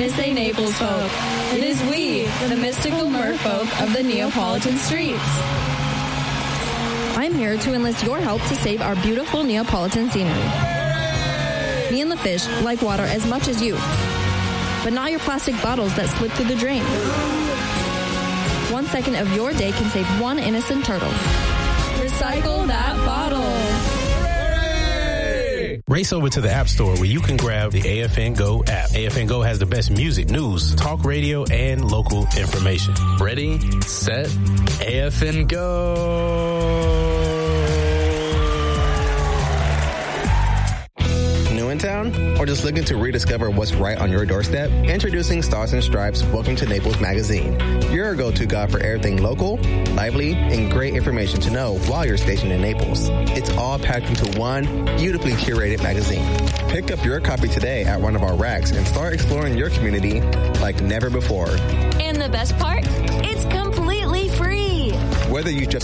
NSA Naples folk. It is we, the mystical merfolk of the Neapolitan streets. I'm here to enlist your help to save our beautiful Neapolitan scenery. Me and the fish like water as much as you, but not your plastic bottles that slip through the drain. 1 second of your day can save one innocent turtle. Recycle that bottle. Race over to the App Store where you can grab the AFN Go app. AFN Go has the best music, news, talk radio, and local information. Ready, set, AFN Go. New in town? Or just looking to rediscover what's right on your doorstep? Introducing Stars and Stripes Welcome to Naples magazine. Your go-to guide for everything local, lively, and great information to know while you're stationed in Naples. It's all packed into one beautifully curated magazine. Pick up your copy today at one of our racks and start exploring your community like never before. And the best part? It's completely free. Whether you just